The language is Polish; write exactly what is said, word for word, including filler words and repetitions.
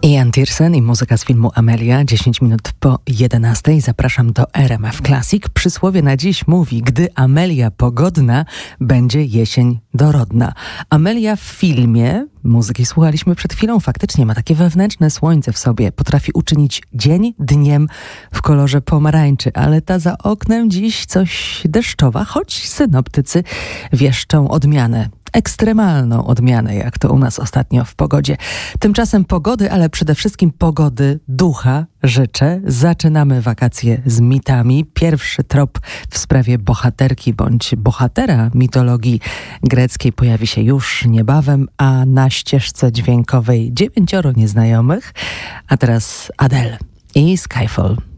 Ian Tiersen i muzyka z filmu Amelia. dziesięć minut po jedenastej. Zapraszam do R M F Classic. Przysłowie na dziś mówi: gdy Amelia pogodna, będzie jesień dorodna. Amelia w filmie, muzyki słuchaliśmy przed chwilą, faktycznie ma takie wewnętrzne słońce w sobie. Potrafi uczynić dzień dniem w kolorze pomarańczy, ale ta za oknem dziś coś deszczowa, choć synoptycy wieszczą odmianę. Ekstremalną odmianę, jak to u nas ostatnio w pogodzie. Tymczasem pogody, ale przede wszystkim pogody ducha życzę. Zaczynamy wakacje z mitami. Pierwszy trop w sprawie bohaterki bądź bohatera mitologii greckiej pojawi się już niebawem, a na ścieżce dźwiękowej dziewięcioro nieznajomych. A teraz Adele i Skyfall.